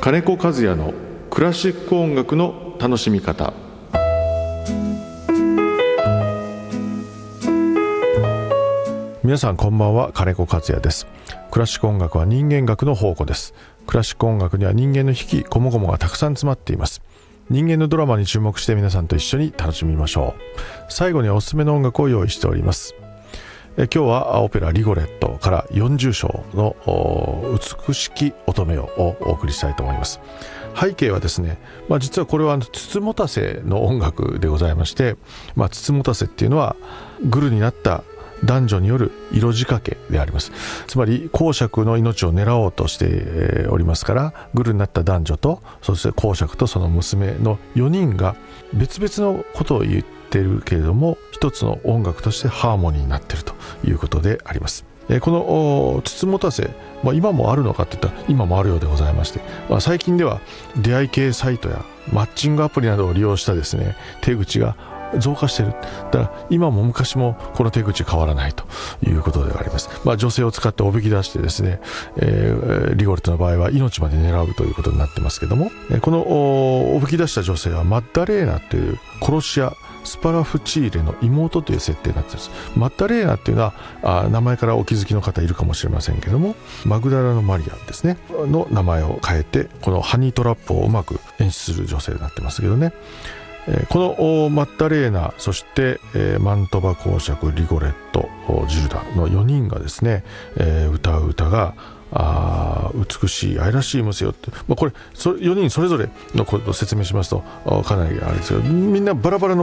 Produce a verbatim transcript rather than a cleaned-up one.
金子和也のクラシック音楽の楽しみ方。皆さんこんばんは、金子和也です。クラシック音楽は人間学の宝庫です。クラシック音楽には人間の引きこもごもがたくさん詰まっています。人間のドラマに注目して皆さんと一緒に楽しみましょう。最後におすすめの音楽を用意しております。え今日はオペラリゴレットからよんじゅう章の美しき乙女をお送りしたいと思います。背景はですね、まあ、実はこれはつつもたせの音楽でございまして、まあ、つつもたせっていうのはグルになった男女による色仕掛けであります。つまり公爵の命を狙おうとしておりますから、グルになった男女とそして公爵とその娘のよにんが別々のことを言っているけれども、一つの音楽としてハーモニーになっているということであります。このつつもたせ、まあ、今もあるのかっていったら今もあるようでございまして、まあ、最近では出会い系サイトやマッチングアプリなどを利用したですね手口が増加している。だから今も昔もこの手口変わらないということであります。まあ、女性を使っておびき出してですね、えー、リゴレットの場合は命まで狙うということになってますけども、このおびき出した女性はマッダレーナという殺し屋スパラフチーレの妹という設定になっています。マッダレーナっていうのはあ名前からお気づきの方いるかもしれませんけども、マグダラのマリアですねの名前を変えて、このハニートラップをうまく演出する女性になってますけどね。このマッダレーナ、そしてマントバ公爵、リゴレット、ジルダのよにんがですね歌う歌があ美しい愛らしい娘よって、まあ、これよにんそれぞれのことを説明しますとかなりあれですけど、みんなバラバラの